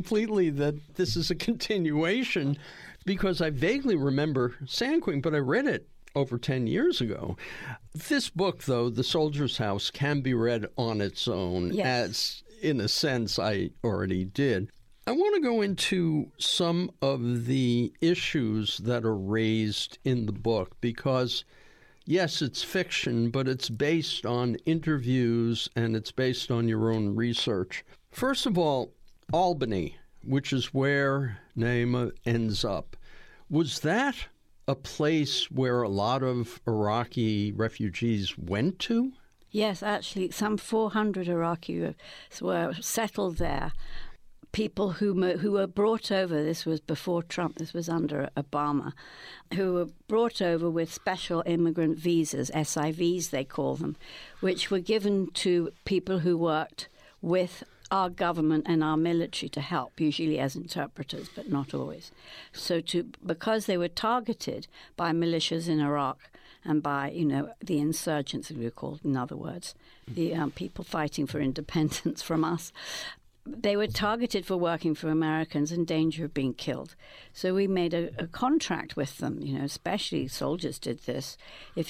completely that this is a continuation because I vaguely remember Sand Queen, but I read it over 10 years ago. This book, though, The Soldier's House, can be read on its own, as in a sense I already did. I want to go into some of the issues that are raised in the book because, yes, it's fiction, but it's based on interviews and it's based on your own research. First of all, Albany, which is where Naima ends up. Was that a place where a lot of Iraqi refugees went to? Yes, actually, some 400 Iraqis were settled there. People who were brought over, this was before Trump, this was under Obama, who were brought over with special immigrant visas, SIVs they call them, which were given to people who worked with our government and our military to help, usually as interpreters, but not always. So because they were targeted by militias in Iraq and by, the insurgents, as we were called, in other words, the people fighting for independence from us, they were targeted for working for Americans in danger of being killed. So we made a contract with them, especially soldiers did this. If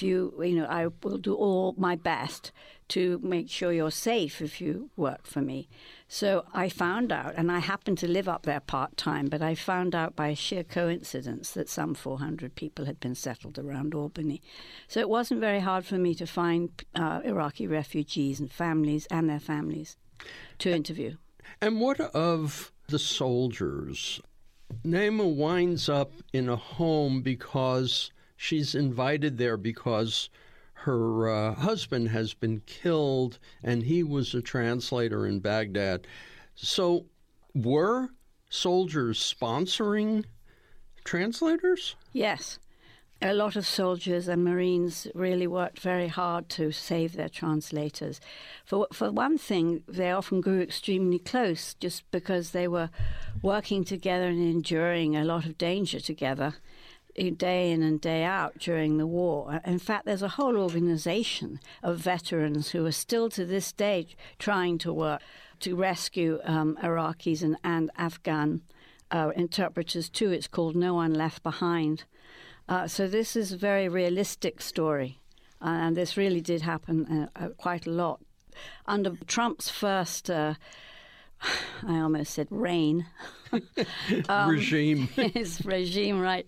I will do all my best to make sure you're safe if you work for me. So I found out, and I happened to live up there part-time, but I found out by sheer coincidence that some 400 people had been settled around Albany. So it wasn't very hard for me to find Iraqi refugees and their families to interview. And what of the soldiers? Naima winds up in a home because she's invited there because her husband has been killed and he was a translator in Baghdad. So were soldiers sponsoring translators? Yes. A lot of soldiers and Marines really worked very hard to save their translators. For one thing, they often grew extremely close just because they were working together and enduring a lot of danger together day in and day out during the war. In fact, there's a whole organization of veterans who are still to this day trying to work to rescue Iraqis and Afghan interpreters too. It's called No One Left Behind. So this is a very realistic story, and this really did happen quite a lot. Under Trump's first, I almost said reign. Regime. His regime, right.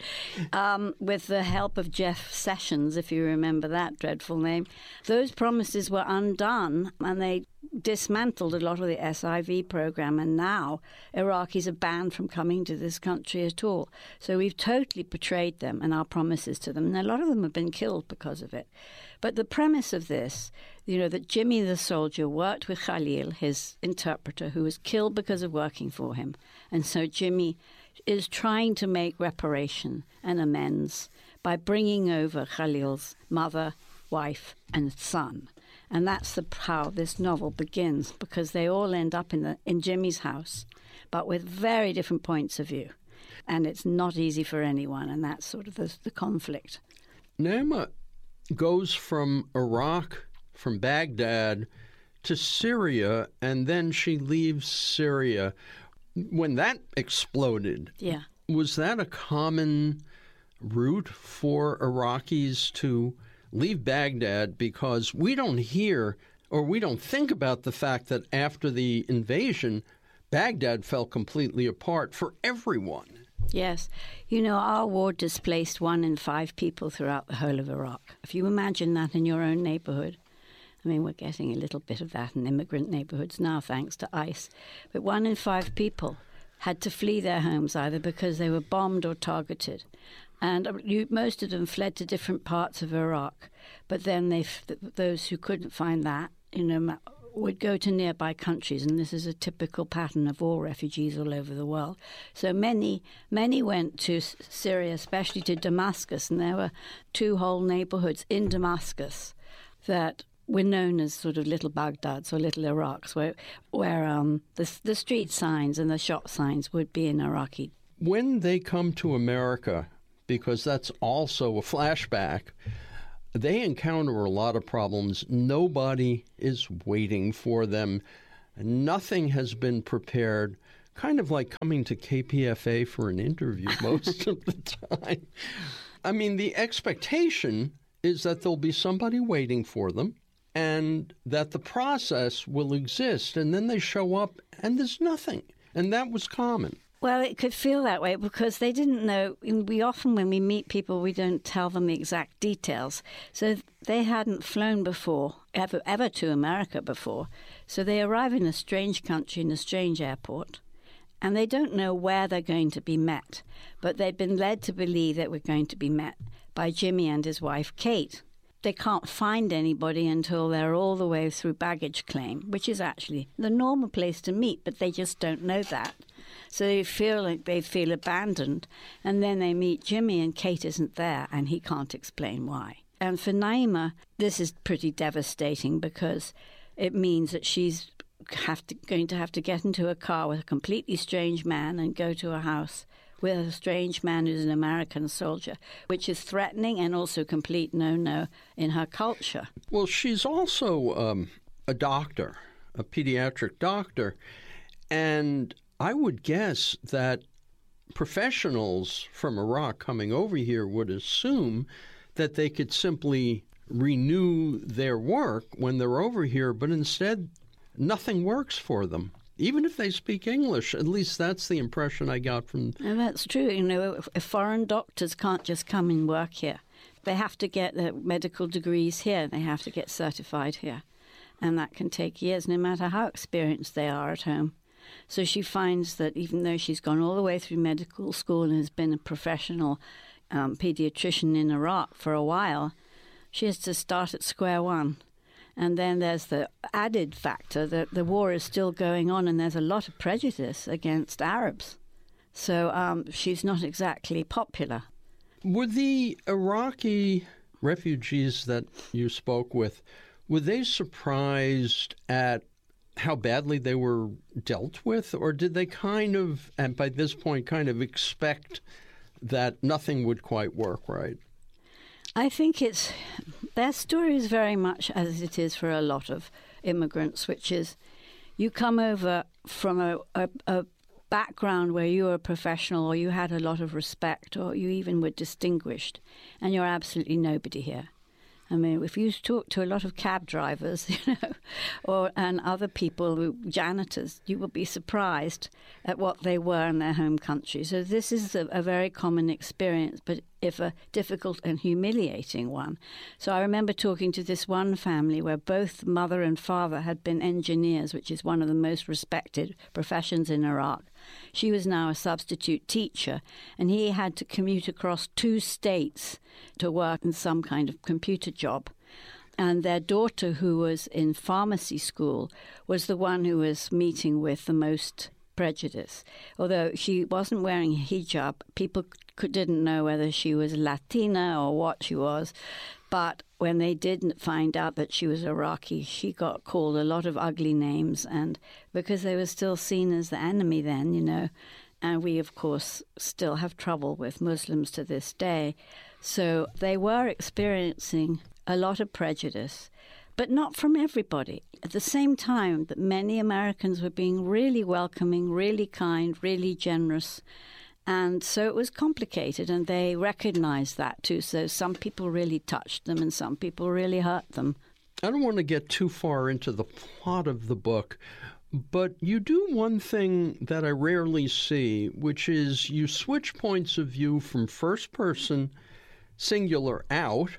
With the help of Jeff Sessions, if you remember that dreadful name, those promises were undone, and they dismantled a lot of the SIV program, and now Iraqis are banned from coming to this country at all. So we've totally betrayed them and our promises to them, and a lot of them have been killed because of it. But the premise of this, that Jimmy the soldier worked with Khalil, his interpreter, who was killed because of working for him, and so Jimmy is trying to make reparation and amends by bringing over Khalil's mother, wife, and son. And that's how this novel begins, because they all end up in Jimmy's house, but with very different points of view. And it's not easy for anyone, and that's sort of the conflict. Naima goes from Iraq, from Baghdad, to Syria, and then she leaves Syria. When that exploded, was that a common route for Iraqis to leave Baghdad? Because we don't hear or we don't think about the fact that after the invasion, Baghdad fell completely apart for everyone. Yes. Our war displaced 1 in 5 people throughout the whole of Iraq. If you imagine that in your own neighborhood, we're getting a little bit of that in immigrant neighborhoods now, thanks to ICE. But 1 in 5 people had to flee their homes either because they were bombed or targeted. And most of them fled to different parts of Iraq. But then those who couldn't find that, would go to nearby countries. And this is a typical pattern of all refugees all over the world. So many went to Syria, especially to Damascus. And there were 2 whole neighborhoods in Damascus that were known as sort of little Baghdads or little Iraqs, where the street signs and the shop signs would be in Iraqi. When they come to America, because that's also a flashback, they encounter a lot of problems. Nobody is waiting for them. Nothing has been prepared. kind of like coming to KPFA for an interview most of the time. I mean, the expectation is that there'll be somebody waiting for them and that the process will exist, and then they show up and there's nothing. And that was common. Well, it could feel that way because they didn't know. We often, when we meet people, we don't tell them the exact details. So they hadn't flown before, ever to America before. So they arrive in a strange country, in a strange airport, and they don't know where they're going to be met. But they've been led to believe that we're going to be met by Jimmy and his wife, Kate. They can't find anybody until they're all the way through baggage claim, which is actually the normal place to meet, but they just don't know that. So they feel abandoned, and then they meet Jimmy and Kate isn't there, and he can't explain why. And for Naima, this is pretty devastating because it means that she's going to have to get into a car with a completely strange man and go to a house with a strange man who's an American soldier, which is threatening and also complete no-no in her culture. Well, she's also a doctor, a pediatric doctor, and I would guess that professionals from Iraq coming over here would assume that they could simply renew their work when they're over here, but instead nothing works for them. Even if they speak English, at least that's the impression I got from... And that's true. You know, foreign doctors can't just come and work here. They have to get their medical degrees here. They have to get certified here. And that can take years, no matter how experienced they are at home. So she finds that even though she's gone all the way through medical school and has been a professional pediatrician in Iraq for a while, she has to start at square one. And then there's the added factor that the war is still going on and there's a lot of prejudice against Arabs. So she's not exactly popular. Were the Iraqi refugees that you spoke with, were they surprised at how badly they were dealt with? Or did they kind of, and by this point, kind of expect that nothing would quite work right? I think their story is very much as it is for a lot of immigrants, which is you come over from a background where you were a professional or you had a lot of respect or you even were distinguished, and you're absolutely nobody here. I mean, if you talk to a lot of cab drivers, and other people, janitors, you will be surprised at what they were in their home country. So this is a very common experience, but if a difficult and humiliating one. So I remember talking to this one family where both mother and father had been engineers, which is one of the most respected professions in Iraq. She was now a substitute teacher, and he had to commute across 2 states to work in some kind of computer job. And their daughter, who was in pharmacy school, was the one who was meeting with the most prejudice. Although she wasn't wearing a hijab, people didn't know whether she was Latina or what she was. But when they didn't find out that she was Iraqi, she got called a lot of ugly names. And because they were still seen as the enemy then, and we, of course, still have trouble with Muslims to this day. So they were experiencing a lot of prejudice, but not from everybody. At the same time that many Americans were being really welcoming, really kind, really generous. And so it was complicated, and they recognized that too. So some people really touched them and some people really hurt them. I don't want to get too far into the plot of the book, but you do one thing that I rarely see, which is you switch points of view from first person singular out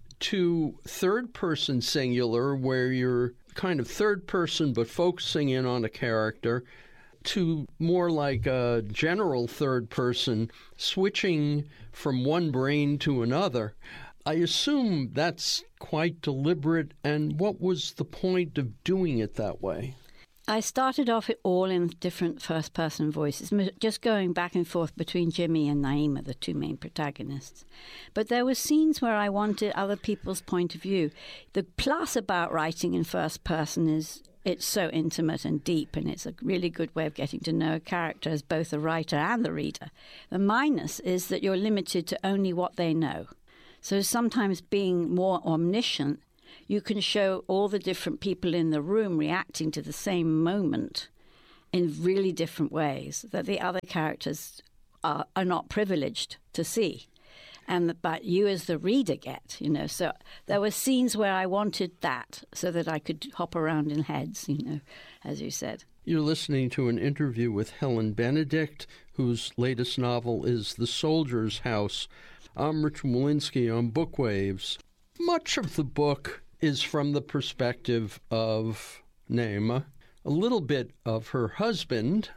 to third person singular, where you're kind of third person but focusing in on a character, to more like a general third person, switching from one brain to another. I assume that's quite deliberate, and what was the point of doing it that way? I started off it all in different first-person voices, just going back and forth between Jimmy and Naima, the 2 main protagonists. But there were scenes where I wanted other people's point of view. The plus about writing in first person is it's so intimate and deep, and it's a really good way of getting to know a character as both the writer and the reader. The minus is that you're limited to only what they know. So sometimes being more omniscient, you can show all the different people in the room reacting to the same moment, in really different ways that the other characters are not privileged to see. But you as the reader get, So there were scenes where I wanted that so that I could hop around in heads, as you said. You're listening to an interview with Helen Benedict, whose latest novel is The Soldier's House. I'm Rich Walensky on Bookwaves. Much of the book is from the perspective of Naima, a little bit of her husband,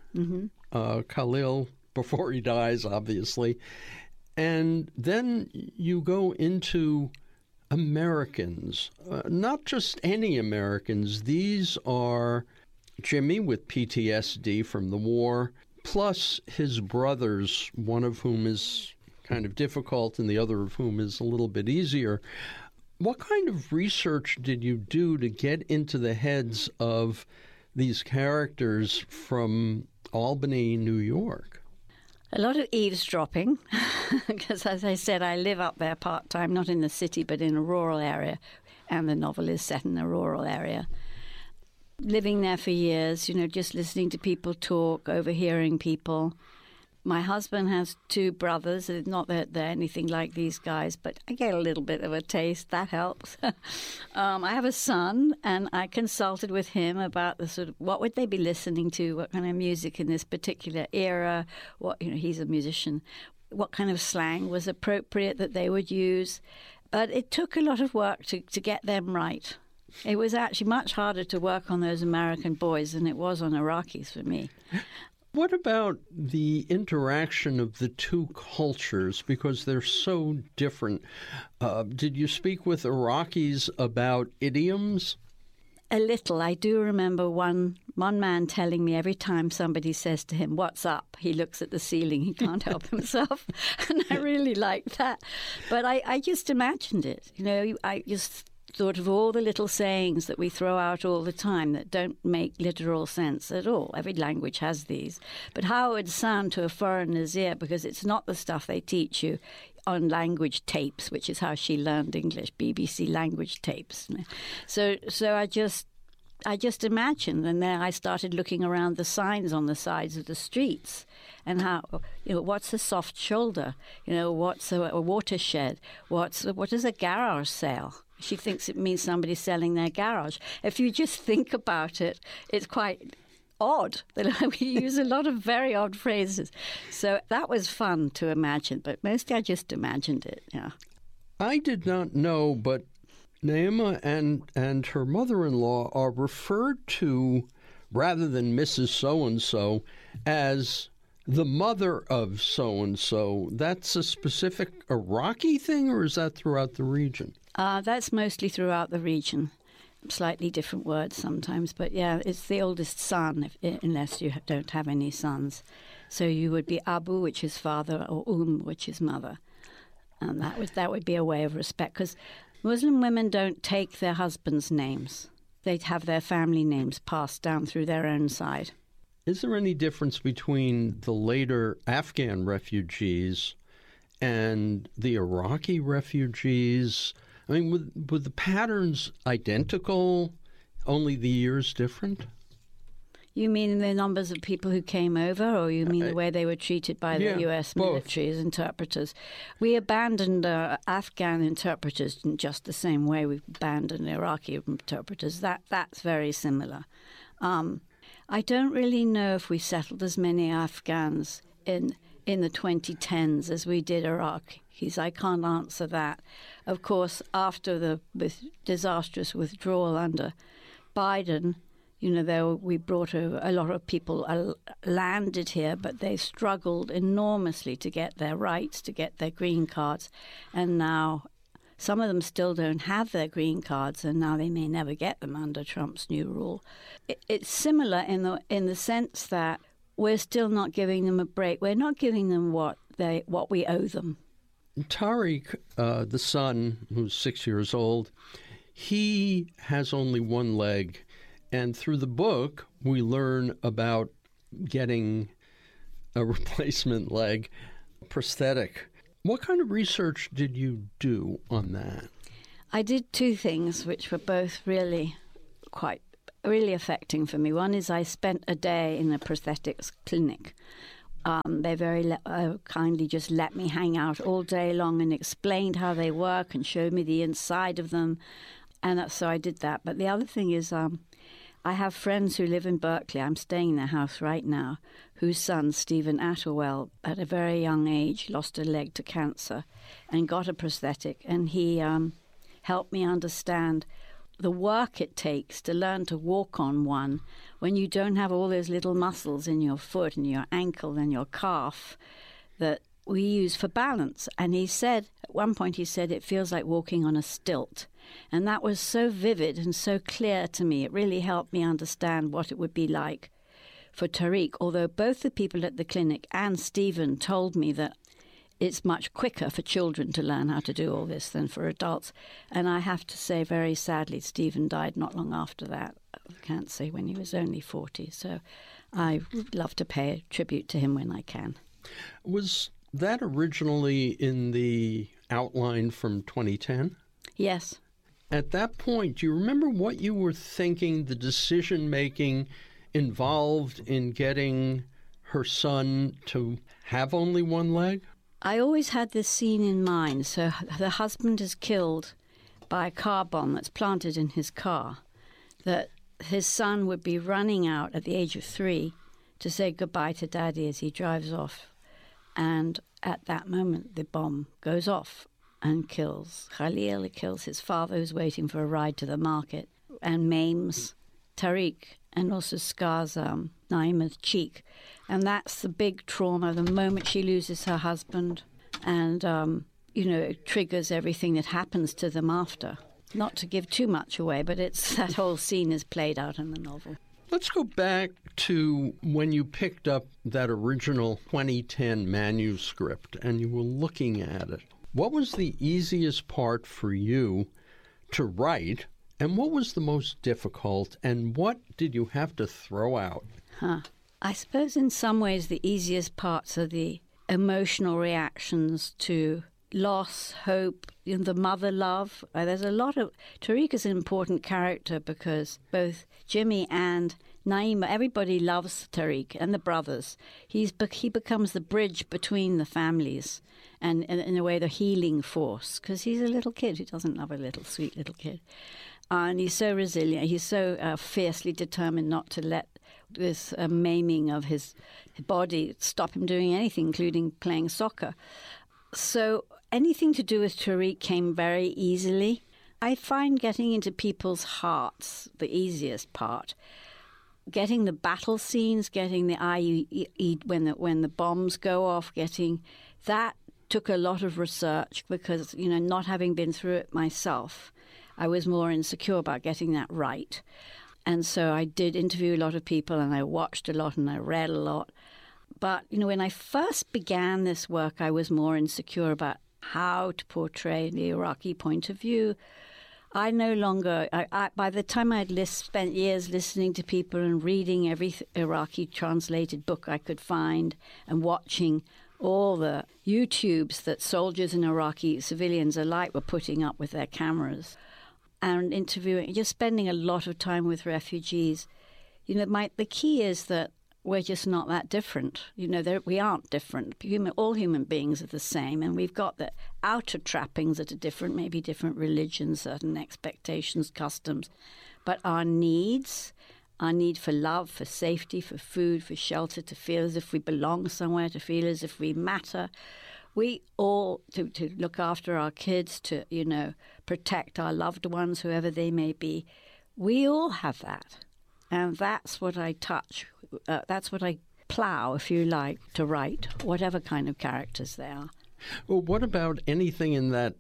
Khalil, before he dies, obviously. And then you go into Americans, not just any Americans. These are Jimmy with PTSD from the war, plus his brothers, one of whom is kind of difficult and the other of whom is a little bit easier. What kind of research did you do to get into the heads of these characters from Albany, New York? A lot of eavesdropping, because as I said, I live up there part-time, not in the city, but in a rural area, and the novel is set in a rural area. Living there for years, just listening to people talk, overhearing people. My husband has 2 brothers. Not that they're anything like these guys, but I get a little bit of a taste. That helps. I have a son, and I consulted with him about the sort of what would they be listening to, what kind of music in this particular era. He's a musician. What kind of slang was appropriate that they would use. But it took a lot of work to get them right. It was actually much harder to work on those American boys than it was on Iraqis for me. What about the interaction of the 2 cultures, because they're so different? Did you speak with Iraqis about idioms? A little. I do remember one man telling me every time somebody says to him, "What's up?" he looks at the ceiling. He can't help himself. And I really liked that. But I just imagined it. I just thought of all the little sayings that we throw out all the time that don't make literal sense at all. Every language has these. But how it would sound to a foreigner's ear, because it's not the stuff they teach you on language tapes, which is how she learned English, BBC language tapes. So I just imagined, and then I started looking around the signs on the sides of the streets and how, what's a soft shoulder? What's a watershed? What is a garage sale? She thinks it means somebody selling their garage. If you just think about it, it's quite odd. We use a lot of very odd phrases. So that was fun to imagine, but mostly I just imagined it, yeah. I did not know, but Naima and her mother-in-law are referred to, rather than Mrs. So-and-so, as the mother of so-and-so. That's a specific Iraqi thing, or is that throughout the region? That's mostly throughout the region. Slightly different words sometimes, but yeah, it's the oldest son, unless you don't have any sons. So you would be Abu, which is father, or which is mother. And that would be a way of respect, because Muslim women don't take their husbands' names. They'd have their family names passed down through their own side. Is there any difference between the later Afghan refugees and the Iraqi refugees? I mean, were the patterns identical, only the years different? You mean the numbers of people who came over, or you mean the way they were treated by the U.S. military as interpreters? We abandoned Afghan interpreters in just the same way we've abandoned Iraqi interpreters. That's very similar. I don't really know if we settled as many Afghans in the 2010s as we did Iraqis. I can't answer that. Of course, after the disastrous withdrawal under Biden, we brought a lot of people landed here, but they struggled enormously to get their rights, to get their green cards. And now some of them still don't have their green cards, and now they may never get them under Trump's new rule. It's similar in the sense that we're still not giving them a break. We're not giving them what we owe them. Tariq, the son, who's 6 years old, he has only one leg. And through the book, we learn about getting a replacement leg, prosthetic. What kind of research did you do on that? I did 2 things, which were both really quite really affecting for me. One is I spent a day in a prosthetics clinic. They very kindly just let me hang out all day long and explained how they work and showed me the inside of them. And so I did that. But the other thing is I have friends who live in Berkeley. I'm staying in their house right now, whose son, Stephen Atterwell, at a very young age, lost a leg to cancer and got a prosthetic. And he helped me understand the work it takes to learn to walk on one when you don't have all those little muscles in your foot and your ankle and your calf that we use for balance. And he said, at one point he said, it feels like walking on a stilt. And that was so vivid and so clear to me. It really helped me understand what it would be like for Tariq, although both the people at the clinic and Stephen told me that it's much quicker for children to learn how to do all this than for adults. And I have to say, very sadly, Stephen died not long after that of cancer when he was only 40. So I love to pay a tribute to him when I can. Was that originally in the outline from 2010? Yes. At that point, do you remember what you were thinking, the decision-making involved in getting her son to have only one leg? I always had this scene in mind. So the husband is killed by a car bomb that's planted in his car, that his son would be running out at the age of 3 to say goodbye to Daddy as he drives off. And at that moment, the bomb goes off and kills Khalil. It kills his father, who's waiting for a ride to the market, and maims Tariq, and also scars Naima's cheek. And that's the big trauma, the moment she loses her husband. And, it triggers everything that happens to them after. Not to give too much away, but it's that whole scene is played out in the novel. Let's go back to when you picked up that original 2010 manuscript and you were looking at it. What was the easiest part for you to write, and what was the most difficult, and what did you have to throw out? I suppose in some ways the easiest parts are the emotional reactions to loss, hope, the mother love. There's a lot of... Tariq is an important character because both Jimmy and Naima, everybody loves Tariq and the brothers. He becomes the bridge between the families and in a way the healing force, because he's a little kid who doesn't love a little sweet little kid. And he's so resilient. He's so fiercely determined not to let this maiming of his body stop him doing anything, including playing soccer. So anything to do with Tariq came very easily. I find getting into people's hearts the easiest part. Getting the battle scenes, getting the IED when the bombs go off, getting that took a lot of research because, not having been through it myself, I was more insecure about getting that right. And so I did interview a lot of people, and I watched a lot, and I read a lot. But, when I first began this work, I was more insecure about how to portray the Iraqi point of view. I no longer, by the time I had spent years listening to people and reading every Iraqi translated book I could find and watching all the YouTubes that soldiers and Iraqi civilians alike were putting up with their cameras and interviewing, just spending a lot of time with refugees. The key is that we're just not that different. We aren't different. All human beings are the same, and we've got the outer trappings that are different, maybe different religions, certain expectations, customs. But our needs, our need for love, for safety, for food, for shelter, to feel as if we belong somewhere, to feel as if we matter, we all, to look after our kids, to, protect our loved ones, whoever they may be, we all have that. And that's what I touch. That's what I plough, if you like, to write, whatever kind of characters they are. Well, what about anything in that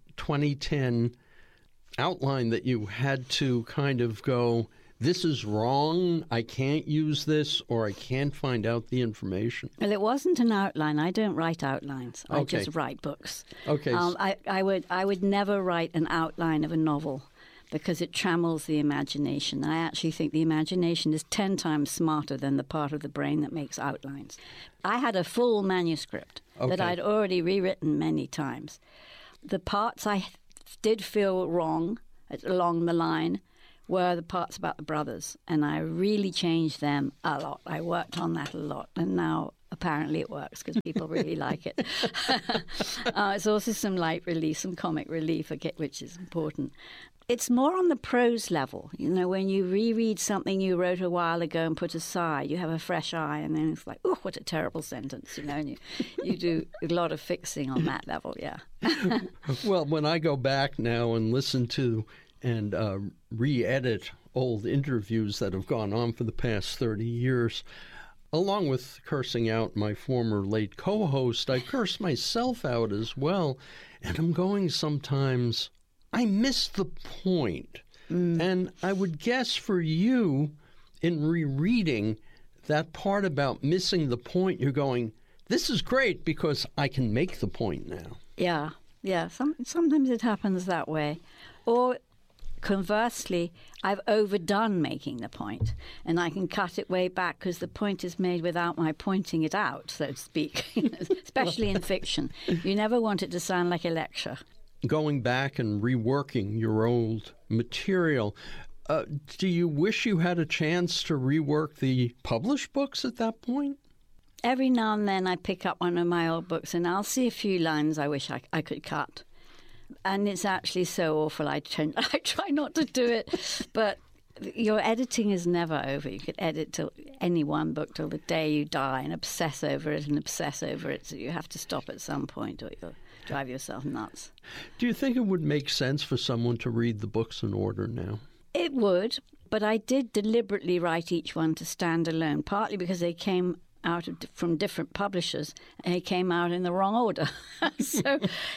2010 outline that you had to kind of go, this is wrong, I can't use this, or I can't find out the information? Well, it wasn't an outline. I don't write outlines. I Okay. just write books. Okay. I would never write an outline of a novel, because it trammels the imagination. I actually think the imagination is 10 times smarter than the part of the brain that makes outlines. I had a full manuscript that Okay. I'd already rewritten many times. The parts I did feel wrong along the line were the parts about the brothers, and I really changed them a lot. I worked on that a lot, and now apparently it works because people really like it. It's also some light relief, some comic relief, which is important. It's more on the prose level. You know, when you reread something you wrote a while ago and put aside, you have a fresh eye, and then it's like, oh, what a terrible sentence, you know, and you do a lot of fixing on that level, yeah. Well, when I go back now and listen to and re-edit old interviews that have gone on for the past 30 years, along with cursing out my former late co-host, I curse myself out as well. And I'm going sometimes, I miss the point. And I would guess for you, in rereading that part about missing the point, you're going, this is great because I can make the point now. Yeah. Sometimes it happens that way. Or conversely, I've overdone making the point, and I can cut it way back because the point is made without my pointing it out, so to speak, especially in fiction. You never want it to sound like a lecture. Going back and reworking your old material, do you wish you had a chance to rework the published books at that point? Every now and then I pick up one of my old books and I'll see a few lines I wish I could cut. And it's actually so awful. I try not to do it, but your editing is never over. You could edit any one book till the day you die and obsess over it. So you have to stop at some point or you'll drive yourself nuts. Do you think it would make sense for someone to read the books in order now? It would, but I did deliberately write each one to stand alone, partly because they came out from different publishers, and it came out in the wrong order. So,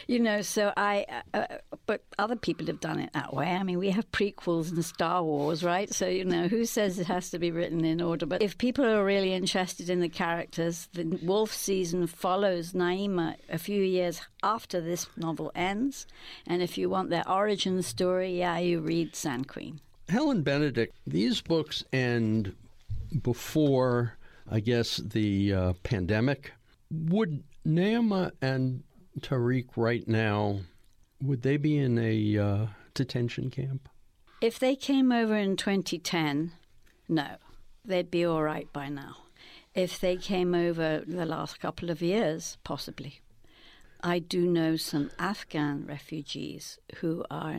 but other people have done it that way. I mean, we have prequels and Star Wars, right? So, who says it has to be written in order? But if people are really interested in the characters, the Wolf season follows Naima a few years after this novel ends. And if you want their origin story, you read Sand Queen. Helen Benedict, these books end before, I guess, the pandemic. Would Naima and Tariq right now, would they be in a detention camp? If they came over in 2010, no. They'd be all right by now. If they came over the last couple of years, possibly. I do know some Afghan refugees who are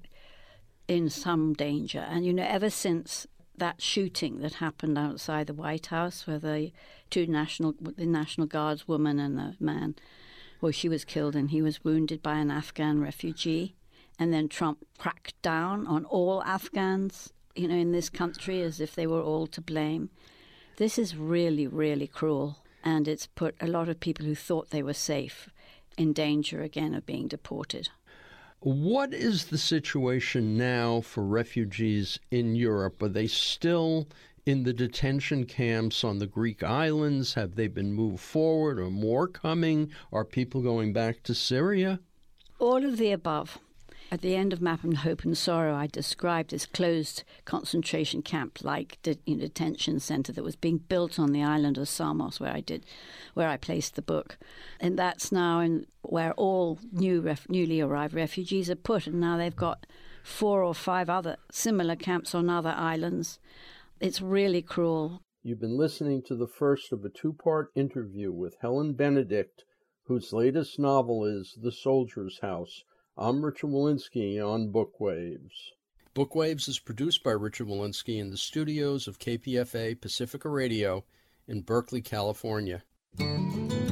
in some danger. And, ever since that shooting that happened outside the White House where the National Guard's woman and the man, she was killed and he was wounded by an Afghan refugee. And then Trump cracked down on all Afghans, in this country as if they were all to blame. This is really, really cruel. And it's put a lot of people who thought they were safe in danger again of being deported. What is the situation now for refugees in Europe? Are they still in the detention camps on the Greek islands? Have they been moved forward? Are more coming? Are people going back to Syria? All of the above. At the end of Map and Hope and Sorrow, I described this closed concentration camp-like detention center that was being built on the island of Samos, where I placed the book. And that's now where all newly arrived refugees are put. And now they've got 4 or 5 other similar camps on other islands. It's really cruel. You've been listening to the first of a 2-part interview with Helen Benedict, whose latest novel is The Soldier's House. I'm Richard Wolinsky on Bookwaves. Bookwaves is produced by Richard Wolinsky in the studios of KPFA Pacifica Radio in Berkeley, California.